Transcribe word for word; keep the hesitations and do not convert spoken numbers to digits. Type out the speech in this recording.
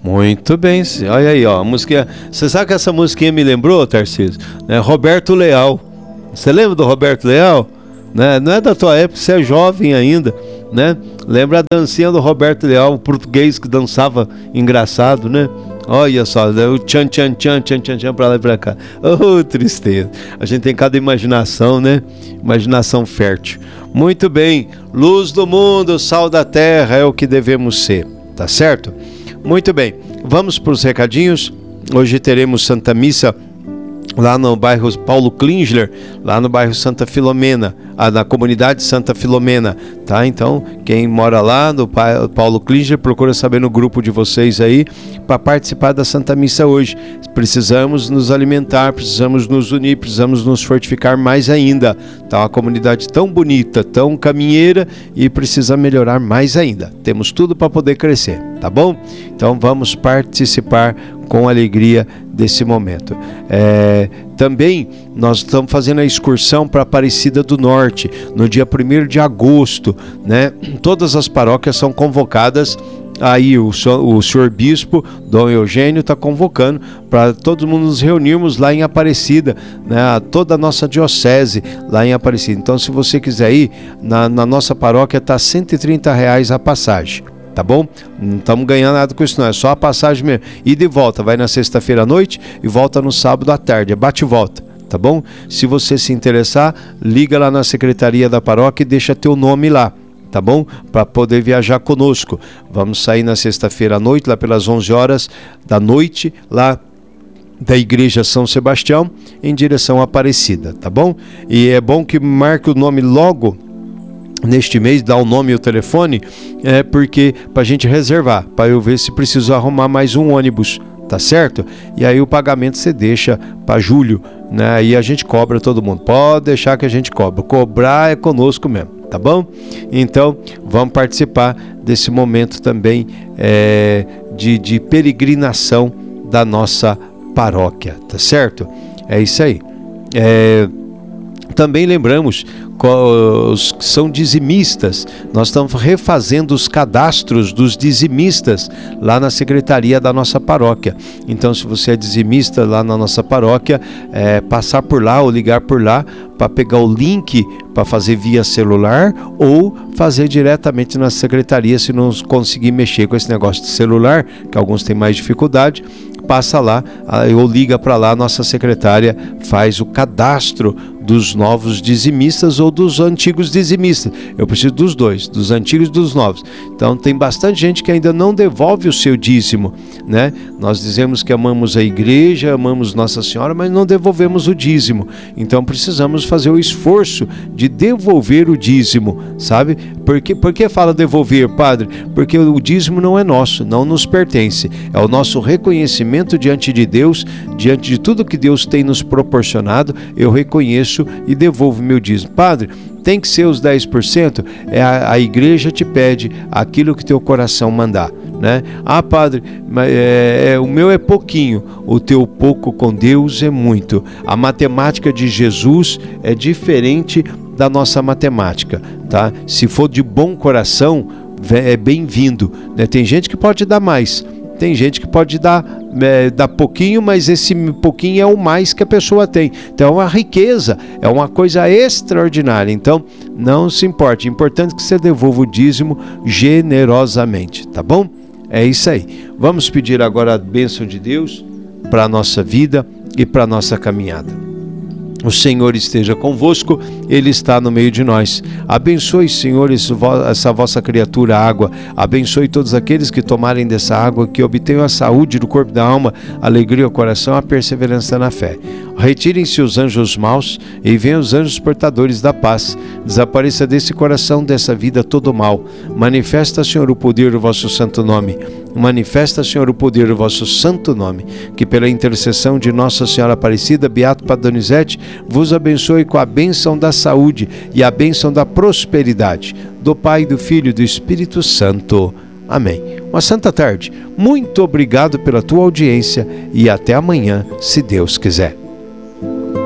Muito bem, olha aí, ó, a música. Você sabe que essa musiquinha me lembrou, Tarcísio? É Roberto Leal. Você lembra do Roberto Leal? Né? Não é da tua época, você é jovem ainda, né? Lembra a dancinha do Roberto Leal, o português que dançava engraçado, né? Olha só, o tchan tchan tchan tchan tchan tchan pra lá e pra cá. Oh, tristeza. A gente tem cada imaginação, né? Imaginação fértil. Muito bem, luz do mundo, sal da terra é o que devemos ser, tá certo? Muito bem, vamos para os recadinhos. Hoje teremos Santa Missa lá no bairro Paulo Klingler, lá no bairro Santa Filomena, na comunidade Santa Filomena, tá? Então, quem mora lá no Paulo Klingler, procura saber no grupo de vocês aí, para participar da Santa Missa hoje. Precisamos nos alimentar, precisamos nos unir, precisamos nos fortificar mais ainda, tá? Uma comunidade tão bonita, tão caminheira, e precisa melhorar mais ainda. Temos tudo para poder crescer, tá bom? Então, vamos participar com alegria desse momento. É, também nós estamos fazendo a excursão para Aparecida do Norte no dia primeiro de agosto, né? Todas as paróquias são convocadas. Aí o, o senhor bispo Dom Eugênio está convocando para todo mundo nos reunirmos lá em Aparecida, né? Toda a nossa diocese lá em Aparecida. Então, se você quiser ir, na, na nossa paróquia está cento e trinta reais a passagem. Tá bom? Não estamos ganhando nada com isso, não. É só a passagem mesmo. Ida e volta. Vai na sexta-feira à noite e volta no sábado à tarde. É bate e volta. Tá bom? Se você se interessar, liga lá na secretaria da paróquia e deixa teu nome lá. Tá bom? Para poder viajar conosco. Vamos sair na sexta-feira à noite, lá pelas onze horas da noite, lá da Igreja São Sebastião, em direção à Aparecida. Tá bom? E é bom que marque o nome logo neste mês, dá o nome e o telefone, é porque para a gente reservar, para eu ver se preciso arrumar mais um ônibus, tá certo? E aí o pagamento você deixa para julho, né? Aí a gente cobra todo mundo, pode deixar que a gente cobra, cobrar é conosco mesmo, tá bom? Então vamos participar desse momento também é, de, de peregrinação da nossa paróquia, tá certo? É isso aí. É, também lembramos os que são dizimistas, nós estamos refazendo os cadastros dos dizimistas lá na secretaria da nossa paróquia. Então, se você é dizimista lá na nossa paróquia, é, passar por lá ou ligar por lá para pegar o link para fazer via celular ou fazer diretamente na secretaria, se não conseguir mexer com esse negócio de celular, que alguns têm mais dificuldade. Passa lá ou liga para lá, nossa secretária faz o cadastro dos novos dizimistas ou dos antigos dizimistas. Eu preciso dos dois, dos antigos e dos novos. Então tem bastante gente que ainda não devolve o seu dízimo, né? Nós dizemos que amamos a igreja, amamos Nossa Senhora, mas não devolvemos o dízimo. Então precisamos fazer o esforço de devolver o dízimo, sabe? Por que, por que fala devolver, padre? Porque o dízimo não é nosso, não nos pertence. É o nosso reconhecimento diante de Deus, diante de tudo que Deus tem nos proporcionado. Eu reconheço e devolvo meu dízimo. Padre, tem que ser os dez por cento? É a, a igreja te pede aquilo que teu coração mandar, né? Ah, padre, mas é, é, o meu é pouquinho, o teu pouco com Deus é muito. A matemática de Jesus é diferente da nossa matemática, tá? Se for de bom coração, é bem-vindo, né? Tem gente que pode dar mais, tem gente que pode dar, é, dar pouquinho, mas esse pouquinho é o mais que a pessoa tem. Então é uma riqueza, é uma coisa extraordinária. Então não se importe, é importante que você devolva o dízimo generosamente, tá bom? É isso aí. Vamos pedir agora a bênção de Deus para a nossa vida e para a nossa caminhada. O Senhor esteja convosco, Ele está no meio de nós. Abençoe, Senhor, essa vossa criatura, a água. Abençoe todos aqueles que tomarem dessa água, que obtenham a saúde do corpo e da alma, a alegria ao coração, a perseverança na fé. Retirem-se os anjos maus e venham os anjos portadores da paz. Desapareça desse coração, dessa vida, todo o mal. Manifesta, Senhor, o poder do vosso santo nome. Manifesta, Senhor, o poder do vosso santo nome. Que pela intercessão de Nossa Senhora Aparecida, Beato Padre Donizete, vos abençoe com a bênção da saúde e a bênção da prosperidade. Do Pai, do Filho e do Espírito Santo. Amém. Uma santa tarde. Muito obrigado pela tua audiência e até amanhã, se Deus quiser.